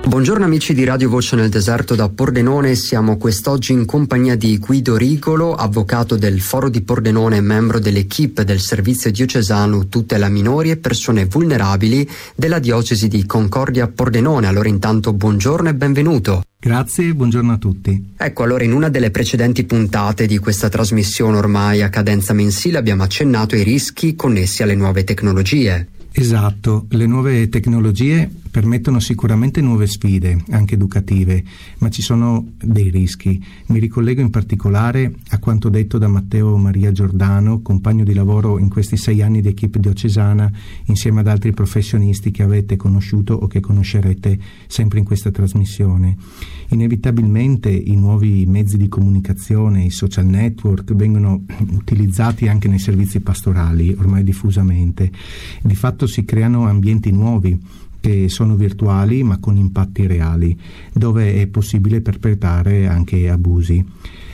Buongiorno amici di Radio Voce nel Deserto da Pordenone, siamo quest'oggi in compagnia di Guido Rigolo, avvocato del Foro di Pordenone e membro dell'equipe del Servizio Diocesano Tutela Minori e Persone Vulnerabili della Diocesi di Concordia Pordenone. Allora intanto buongiorno e benvenuto. Grazie, buongiorno a tutti. Ecco, allora in una delle precedenti puntate di questa trasmissione ormai a cadenza mensile abbiamo accennato ai rischi connessi alle nuove tecnologie. Esatto, le nuove tecnologie permettono sicuramente nuove sfide, anche educative, ma ci sono dei rischi. Mi ricollego in particolare a quanto detto da Matteo Maria Giordano, compagno di lavoro in questi 6 anni di equipe diocesana, insieme ad altri professionisti che avete conosciuto o che conoscerete sempre in questa trasmissione. Inevitabilmente i nuovi mezzi di comunicazione, i social network, vengono utilizzati anche nei servizi pastorali, ormai diffusamente. Di fatto si creano ambienti nuovi, che sono virtuali ma con impatti reali, dove è possibile perpetrare anche abusi.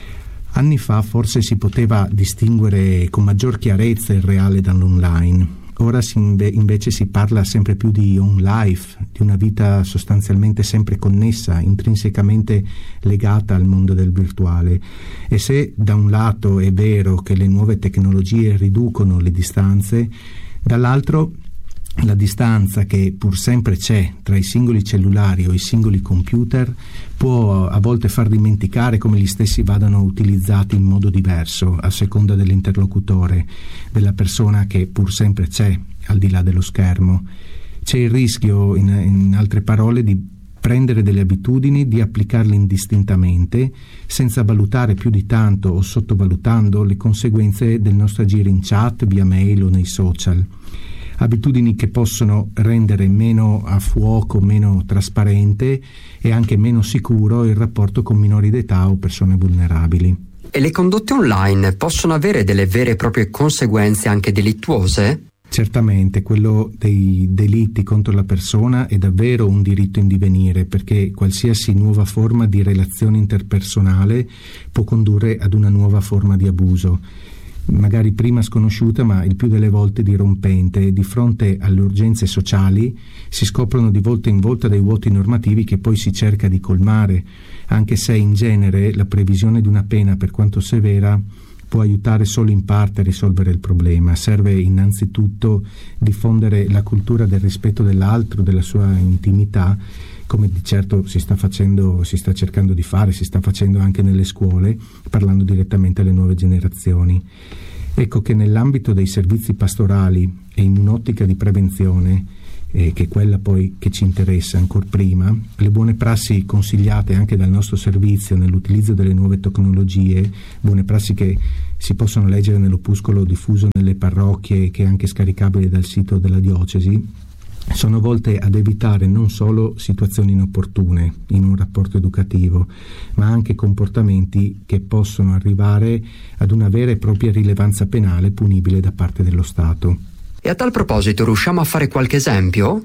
Anni fa forse si poteva distinguere con maggior chiarezza il reale dall'online. Ora invece si parla sempre più di on life, di una vita sostanzialmente sempre connessa, intrinsecamente legata al mondo del virtuale. E se da un lato è vero che le nuove tecnologie riducono le distanze, dall'altro la distanza che pur sempre c'è tra i singoli cellulari o i singoli computer può a volte far dimenticare come gli stessi vadano utilizzati in modo diverso a seconda dell'interlocutore, della persona che pur sempre c'è al di là dello schermo. C'è il rischio, in altre parole, di prendere delle abitudini, di applicarle indistintamente, senza valutare più di tanto o sottovalutando le conseguenze del nostro agire in chat, via mail o nei social. Abitudini che possono rendere meno a fuoco, meno trasparente e anche meno sicuro il rapporto con minori d'età o persone vulnerabili. E le condotte online possono avere delle vere e proprie conseguenze anche delittuose? Certamente, quello dei delitti contro la persona è davvero un diritto in divenire, perché qualsiasi nuova forma di relazione interpersonale può condurre ad una nuova forma di abuso, magari prima sconosciuta ma il più delle volte dirompente. Di fronte alle urgenze sociali si scoprono di volta in volta dei vuoti normativi che poi si cerca di colmare, anche se in genere la previsione di una pena, per quanto severa, può aiutare solo in parte a risolvere il problema. Serve innanzitutto diffondere la cultura del rispetto dell'altro, della sua intimità, come di certo si sta cercando di fare, si sta facendo anche nelle scuole, parlando direttamente alle nuove generazioni. Ecco che nell'ambito dei servizi pastorali e in un'ottica di prevenzione, che è quella poi che ci interessa ancor prima, le buone prassi consigliate anche dal nostro servizio nell'utilizzo delle nuove tecnologie, buone prassi che si possono leggere nell'opuscolo diffuso nelle parrocchie, che è anche scaricabile dal sito della diocesi, sono volte ad evitare non solo situazioni inopportune in un rapporto educativo, ma anche comportamenti che possono arrivare ad una vera e propria rilevanza penale punibile da parte dello Stato. E a tal proposito riusciamo a fare qualche esempio?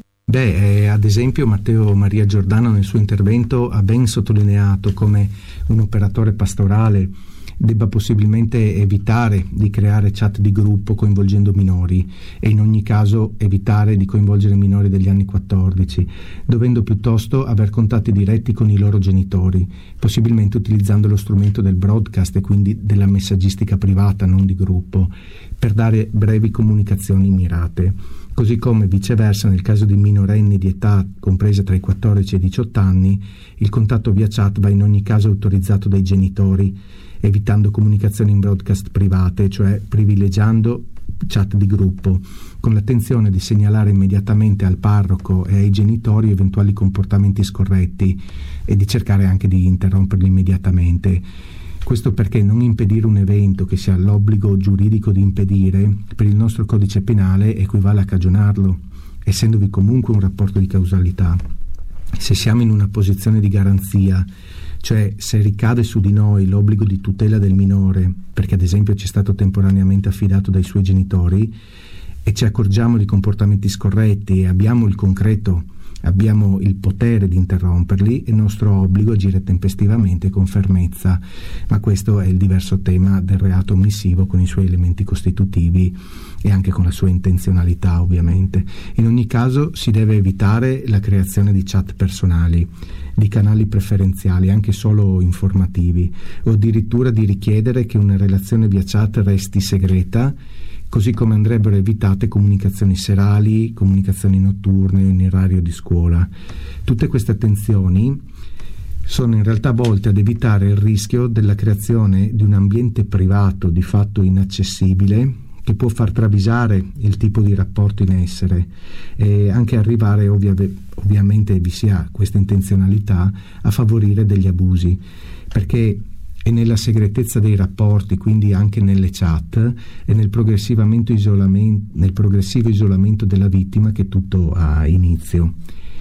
Ad esempio Matteo Maria Giordano nel suo intervento ha ben sottolineato come un operatore pastorale debba possibilmente evitare di creare chat di gruppo coinvolgendo minori e in ogni caso evitare di coinvolgere minori degli anni 14, dovendo piuttosto aver contatti diretti con i loro genitori, possibilmente utilizzando lo strumento del broadcast e quindi della messaggistica privata, non di gruppo, per dare brevi comunicazioni mirate. Così come viceversa nel caso di minorenni di età compresa tra i 14 e i 18 anni, il contatto via chat va in ogni caso autorizzato dai genitori, evitando comunicazioni in broadcast private, cioè privilegiando chat di gruppo, con l'attenzione di segnalare immediatamente al parroco e ai genitori eventuali comportamenti scorretti e di cercare anche di interromperli immediatamente. Questo perché non impedire un evento che si ha l'obbligo giuridico di impedire, per il nostro codice penale equivale a cagionarlo, essendovi comunque un rapporto di causalità. Se siamo in una posizione di garanzia, cioè se ricade su di noi l'obbligo di tutela del minore, perché ad esempio ci è stato temporaneamente affidato dai suoi genitori, e ci accorgiamo di comportamenti scorretti e abbiamo il concreto abbiamo il potere di interromperli, è nostro obbligo agire tempestivamente e con fermezza, ma questo è il diverso tema del reato omissivo con i suoi elementi costitutivi e anche con la sua intenzionalità, ovviamente. In ogni caso si deve evitare la creazione di chat personali, di canali preferenziali, anche solo informativi, o addirittura di richiedere che una relazione via chat resti segreta, così come andrebbero evitate comunicazioni serali, comunicazioni notturne o in orario di scuola. Tutte queste attenzioni sono in realtà volte ad evitare il rischio della creazione di un ambiente privato di fatto inaccessibile, che può far travisare il tipo di rapporto in essere e anche arrivare, ovviamente vi sia questa intenzionalità, a favorire degli abusi, perché è nella segretezza dei rapporti, quindi anche nelle chat, e nel progressivo isolamento della vittima che tutto ha inizio.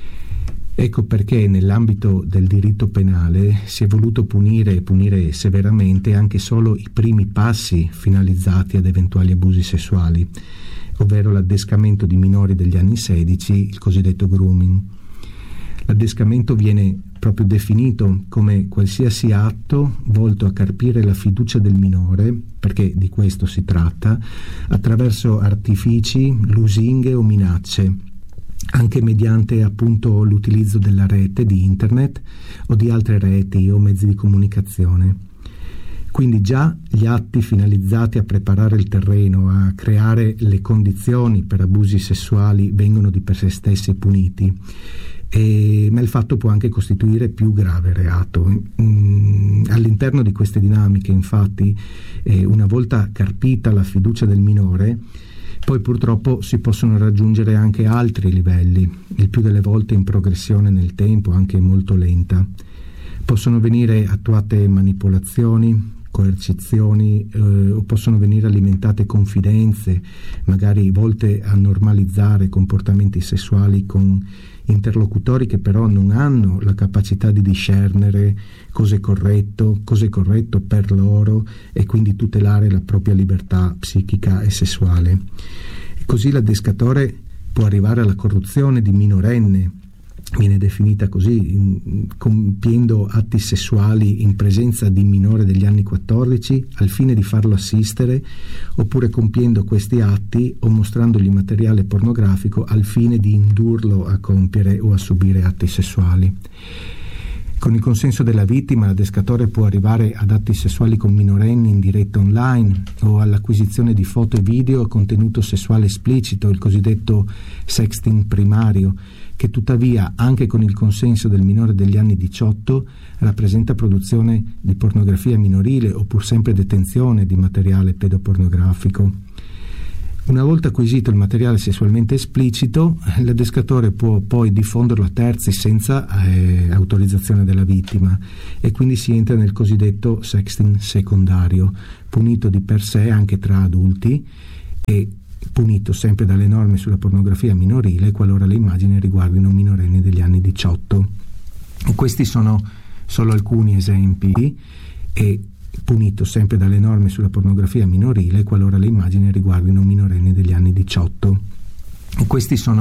Ecco perché nell'ambito del diritto penale si è voluto punire severamente anche solo i primi passi finalizzati ad eventuali abusi sessuali, ovvero l'addescamento di minori degli anni 16, il cosiddetto grooming. L'addescamento viene proprio definito come qualsiasi atto volto a carpire la fiducia del minore, perché di questo si tratta, attraverso artifici, lusinghe o minacce, anche mediante appunto l'utilizzo della rete, di internet o di altre reti o mezzi di comunicazione. Quindi già gli atti finalizzati a preparare il terreno, a creare le condizioni per abusi sessuali vengono di per sé stessi puniti, ma il fatto può anche costituire più grave reato. All'interno di queste dinamiche, infatti, una volta carpita la fiducia del minore, poi purtroppo si possono raggiungere anche altri livelli, il più delle volte in progressione nel tempo, anche molto lenta. Possono venire attuate manipolazioni, coercizioni, o possono venire alimentate confidenze, magari volte a normalizzare comportamenti sessuali con interlocutori che però non hanno la capacità di discernere cosa è corretto per loro e quindi tutelare la propria libertà psichica e sessuale. E così l'addescatore può arrivare alla corruzione di minorenne, viene definita così, compiendo atti sessuali in presenza di minore degli anni 14 al fine di farlo assistere, oppure compiendo questi atti o mostrandogli materiale pornografico al fine di indurlo a compiere o a subire atti sessuali. Con il consenso della vittima, l'addescatore può arrivare ad atti sessuali con minorenni in diretta online o all'acquisizione di foto e video a contenuto sessuale esplicito, il cosiddetto sexting primario, che tuttavia, anche con il consenso del minore degli anni 18, rappresenta produzione di pornografia minorile o pur sempre detenzione di materiale pedopornografico. Una volta acquisito il materiale sessualmente esplicito, l'addescatore può poi diffonderlo a terzi senza autorizzazione della vittima, e quindi si entra nel cosiddetto sexting secondario, punito di per sé anche tra adulti e punito sempre dalle norme sulla pornografia minorile qualora le immagini riguardino minorenni degli anni 18. Questi sono solo alcuni esempi, e punito sempre dalle norme sulla pornografia minorile qualora le immagini riguardino minorenni degli anni 18. Questi sono